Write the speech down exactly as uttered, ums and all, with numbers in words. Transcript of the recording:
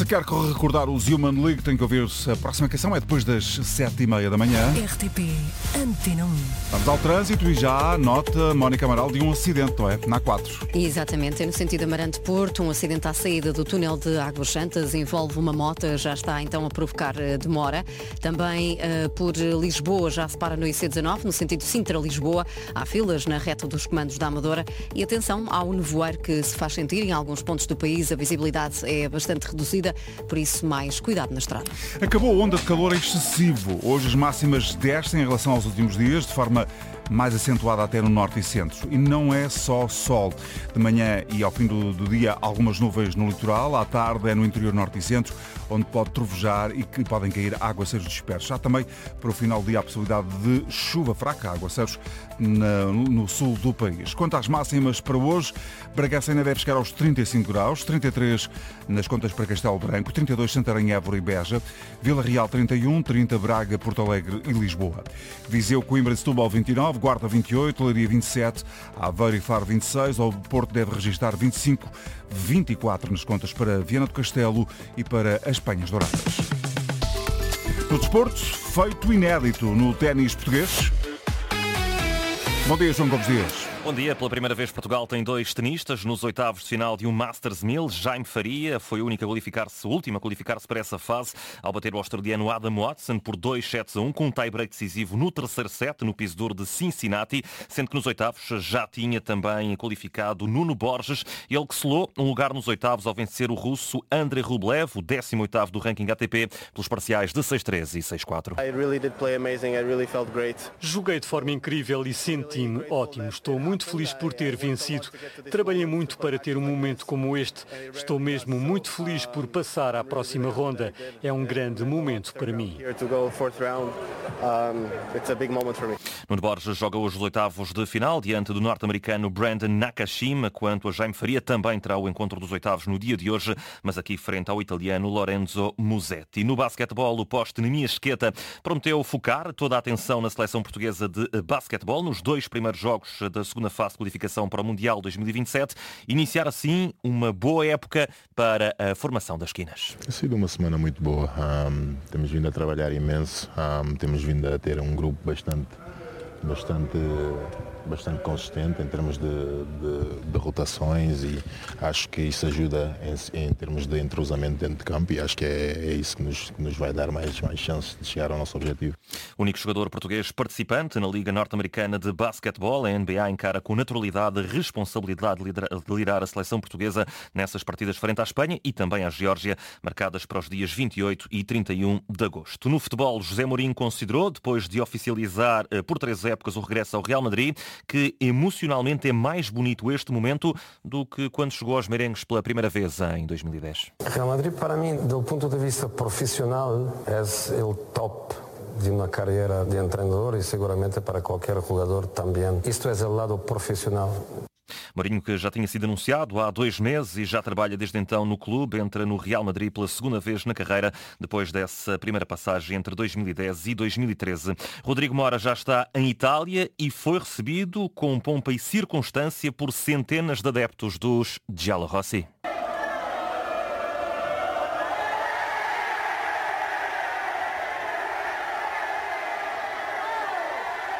Se quer recordar os Human League, tem que ouvir a próxima canção, é depois das sete e meia da manhã. R T P Antena um. Vamos ao trânsito e já nota, Mónica Amaral, de um acidente, não é? Na A quatro. Exatamente, é no sentido Amarante-Porto, um acidente à saída do túnel de Águas Santas, envolve uma moto, já está então a provocar demora. Também uh, por Lisboa, já se para no I C dezanove, no sentido Sintra-Lisboa, há filas na reta dos comandos da Amadora e atenção ao nevoeiro que se faz sentir em alguns pontos do país, a visibilidade é bastante reduzida, por isso mais cuidado na estrada. Acabou a onda de calor excessivo. Hoje as máximas descem em relação aos últimos dias, de forma mais acentuada até no norte e centro. E não é só sol. De manhã e ao fim do, do dia, algumas nuvens no litoral. À tarde é no interior norte e centro, onde pode trovejar e que podem cair aguaceiros dispersos. Há também, para o final do dia, a possibilidade de chuva fraca, aguaceiros na, no sul do país. Quanto às máximas para hoje, Bragança ainda deve chegar aos trinta e cinco graus, trinta e três nas contas para Castelo Branco, trinta e dois Santarém, Évora e Beja, Vila Real trinta e um, trinta Braga, Porto Alegre e Lisboa. Viseu, Coimbra e Setúbal vinte e nove, Guarda vinte e oito, Leiria vinte e sete, Aveiro e Faro vinte e seis, o Porto deve registrar vinte e cinco, vinte e quatro nas contas para Viana do Castelo e para as Penhas Douradas. No desporto, feito inédito no ténis português. Bom dia, João Gomes Dias. Bom dia. Pela primeira vez Portugal tem dois tenistas nos oitavos de final de um Masters mil. Jaime Faria foi o único a qualificar-se, o último a qualificar-se para essa fase, ao bater o australiano Adam Watson por dois sets a um, com um tie-break decisivo no terceiro set, no piso duro de Cincinnati, sendo que nos oitavos já tinha também qualificado Nuno Borges, ele que selou um lugar nos oitavos ao vencer o russo Andrei Rublev, o décimo oitavo do ranking A T P, pelos parciais de seis três e seis quatro. Joguei de forma incrível e senti-me ótimo. Estou muito muito feliz por ter vencido. Trabalhei muito para ter um momento como este. Estou mesmo muito feliz por passar à próxima ronda. É um grande momento para mim. Nuno Borges joga hoje os oitavos de final diante do norte-americano Brandon Nakashima, quanto a Jaime Faria também terá o encontro dos oitavos no dia de hoje, mas aqui frente ao italiano Lorenzo Musetti. No basquetebol, o poste Nemias Queta prometeu focar toda a atenção na seleção portuguesa de basquetebol nos dois primeiros jogos da segunda fase de qualificação para o Mundial dois mil e vinte e sete, iniciar assim uma boa época para a formação das esquinas. Tem sido uma semana muito boa, um, temos vindo a trabalhar imenso, um, temos vindo a ter um grupo bastante, bastante, bastante consistente em termos de, de, de rotações e acho que isso ajuda em, em termos de entrosamento dentro de campo e acho que é, é isso que nos, que nos vai dar mais, mais chances de chegar ao nosso objetivo. O único jogador português participante na Liga Norte-Americana de Basquetebol, a N B A encara com naturalidade a responsabilidade de liderar, de liderar a seleção portuguesa nessas partidas frente à Espanha e também à Geórgia, marcadas para os dias vinte e oito e trinta e um de agosto. No futebol, José Mourinho considerou, depois de oficializar por três épocas o regresso ao Real Madrid, que emocionalmente é mais bonito este momento do que quando chegou aos merengues pela primeira vez em dois mil e dez. Real Madrid, para mim, do ponto de vista profissional, é o top de uma carreira de treinador e seguramente para qualquer jogador também. Isto é o lado profissional. Mourinho, que já tinha sido anunciado há dois meses e já trabalha desde então no clube, entra no Real Madrid pela segunda vez na carreira, depois dessa primeira passagem entre dois mil e dez e dois mil e treze. Rodrigo Mora já está em Itália e foi recebido com pompa e circunstância por centenas de adeptos dos Giallorossi.